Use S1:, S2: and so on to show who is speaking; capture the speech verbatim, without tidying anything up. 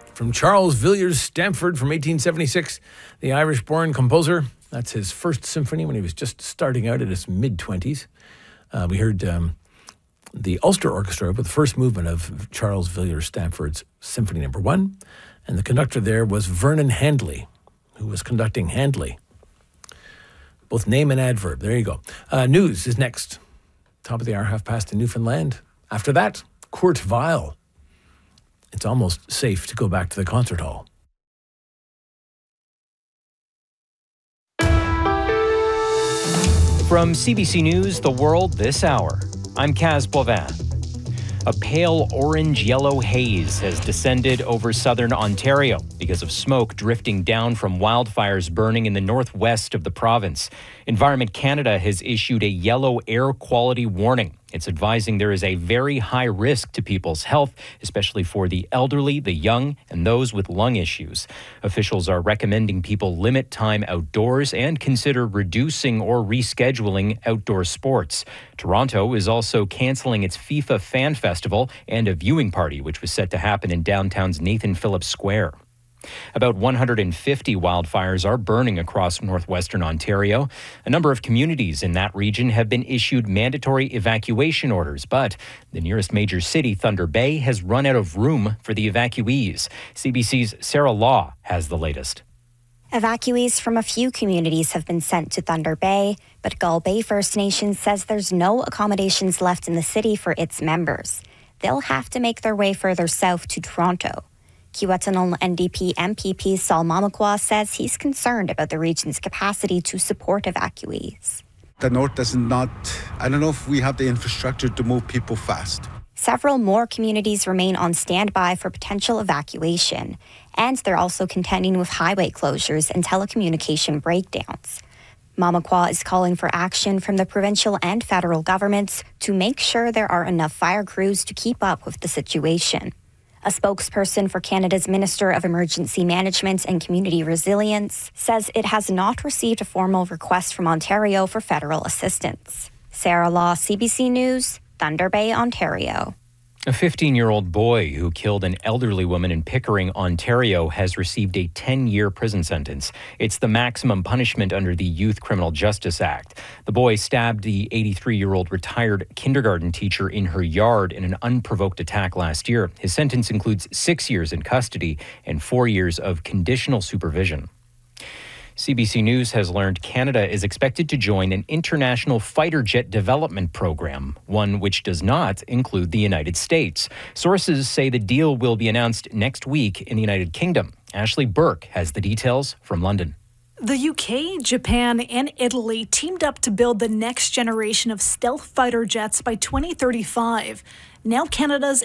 S1: From Charles Villiers Stamford from eighteen seventy-six, the Irish-born composer. That's his first symphony when he was just starting out at his mid-twenties. Uh, we heard um, the Ulster Orchestra with the first movement of Charles Villiers Stamford's Symphony Number One, and the conductor there was Vernon Handley, who was conducting Handley. Both name and adverb. There you go. Uh, news is next. Top of the hour, half past in Newfoundland. After that, Kurt Weill. It's almost safe to go back to the concert hall.
S2: From C B C News, The World This Hour, I'm Kaz Boivin. A pale orange-yellow haze has descended over southern Ontario because of smoke drifting down from wildfires burning in the northwest of the province. Environment Canada has issued a yellow air quality warning. It's advising there is a very high risk to people's health, especially for the elderly, the young, and those with lung issues. Officials are recommending people limit time outdoors and consider reducing or rescheduling outdoor sports. Toronto is also canceling its FIFA Fan Festival and a viewing party, which was set to happen in downtown's Nathan Phillips Square. About one hundred fifty wildfires are burning across northwestern Ontario. A number of communities in that region have been issued mandatory evacuation orders, but the nearest major city, Thunder Bay, has run out of room for the evacuees. C B C's Sarah Law has the latest.
S3: Evacuees from a few communities have been sent to Thunder Bay, but Gull Bay First Nation says there's no accommodations left in the city for its members. They'll have to make their way further south to Toronto. Kiiwetinoong N D P M P P Saul Mamakwa says he's concerned about the region's capacity to support evacuees.
S4: The north does not, I don't know if we have the infrastructure to move people fast.
S3: Several more communities remain on standby for potential evacuation, and they're also contending with highway closures and telecommunication breakdowns. Mamakwa is calling for action from the provincial and federal governments to make sure there are enough fire crews to keep up with the situation. A spokesperson for Canada's Minister of Emergency Management and Community Resilience says it has not received a formal request from Ontario for federal assistance. Sarah Law, C B C News, Thunder Bay, Ontario.
S2: A fifteen-year-old boy who killed an elderly woman in Pickering, Ontario, has received a ten-year prison sentence. It's the maximum punishment under the Youth Criminal Justice Act. The boy stabbed the eighty-three-year-old retired kindergarten teacher in her yard in an unprovoked attack last year. His sentence includes six years in custody and four years of conditional supervision. C B C News has learned Canada is expected to join an international fighter jet development program, one which does not include the United States. Sources say the deal will be announced next week in the United Kingdom. Ashley Burke has the details from London.
S5: The U K, Japan, and Italy teamed up to build the next generation of stealth fighter jets by twenty thirty-five. Now Canada's